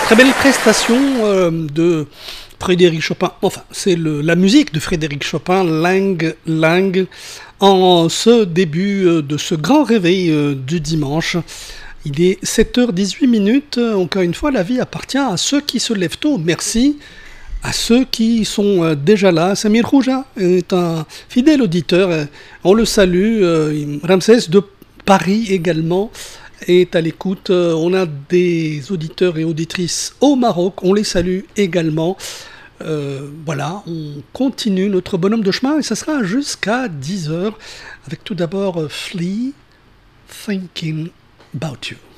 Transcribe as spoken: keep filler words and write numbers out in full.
Très belle prestation euh, de Frédéric Chopin. Enfin, c'est le- la musique de Frédéric Chopin, Lang Lang, en ce début euh, de ce grand réveil euh, du dimanche. Il est sept heures dix-huit minutes. Encore une fois, la vie appartient à ceux qui se lèvent tôt. Merci à ceux qui sont euh, déjà là. Samir Rouja est un fidèle auditeur. euh, On le salue. euh, Ramsès de Paris également est à l'écoute. Euh, On a des auditeurs et auditrices au Maroc. On les salue également. Euh, voilà, on continue notre bonhomme de chemin et ça sera jusqu'à dix heures avec tout d'abord euh, Flea, Thinking About You.